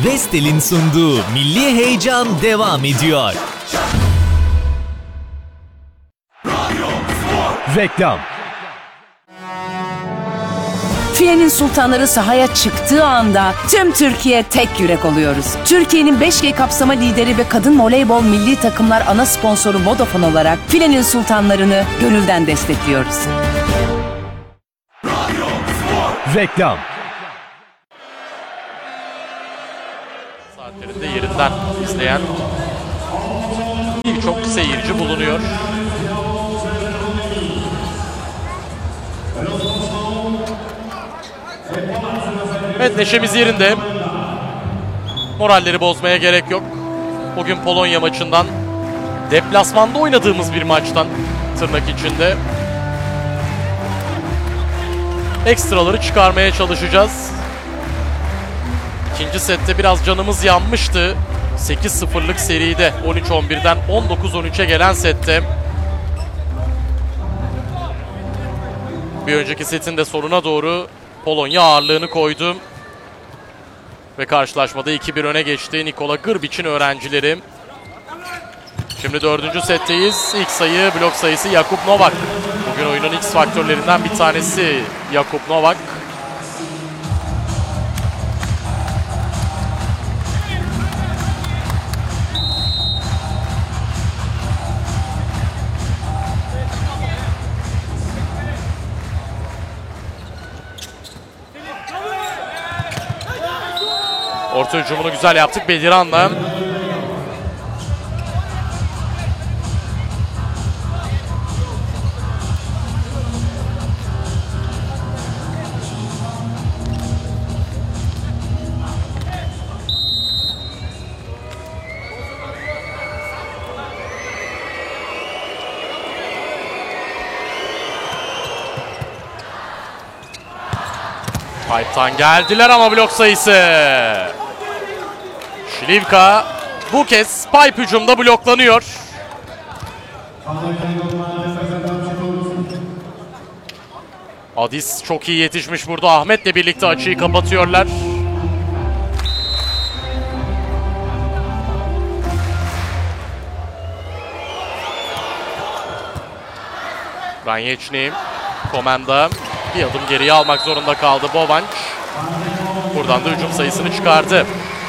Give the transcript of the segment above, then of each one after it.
Vestel'in sunduğu Milli Heyecan devam ediyor. Reklam. Filenin sultanları sahaya çıktığı anda tüm Türkiye tek yürek oluyoruz. Türkiye'nin 5G kapsama lideri ve kadın voleybol milli takımlar ana sponsoru Vodafone olarak Filenin sultanlarını gönülden destekliyoruz. Reklam. Saatlerinde yerinden izleyen birçok seyirci bulunuyor. Evet, neşemiz yerinde. Moralleri bozmaya gerek yok. Bugün Polonya maçından, deplasmanda oynadığımız bir maçtan tırnak içinde ekstraları çıkarmaya çalışacağız. İkinci sette biraz canımız yanmıştı. 8-0'lık seride 13-11'den 19-13'e gelen sette. Bir önceki setin de sonuna doğru Polonya ağırlığını koydu. Ve karşılaşmada 2-1 öne geçti Nikola Grbic'in öğrencileri. Şimdi 4. setteyiz. İlk sayı, blok sayısı Jakub Novak. Bugün oyunun X faktörlerinden bir tanesi Jakub Novak. Orta hücumunu güzel yaptık Bediran'la. Pipe'tan geldiler ama blok sayısı. Śliwka bu kez pipe hücumda bloklanıyor. Adis çok iyi yetişmiş burada. Ahmet'le birlikte açıyı kapatıyorlar. Ranyecny, Komenda bir adım geriye almak zorunda kaldı Bobanc. Buradan da hücum sayısını çıkardı.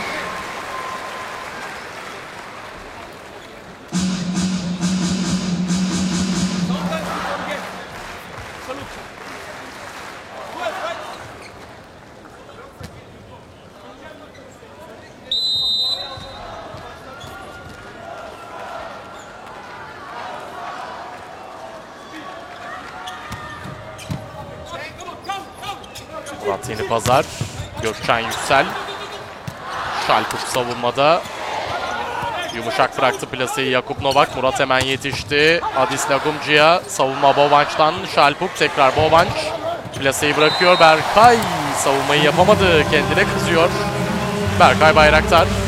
Murat Yenipazar, Gökçen Yüksel. Şalkup savunmada. Yumuşak bıraktı plaseyi Jakub Novak. Murat hemen yetişti. Adis Lagumci'ye. Savunma Bobanç'tan. Şalkup tekrar Bobanç. Plaseyi bırakıyor. Berkay savunmayı yapamadı. Kendine kızıyor. Berkay Bayraktar.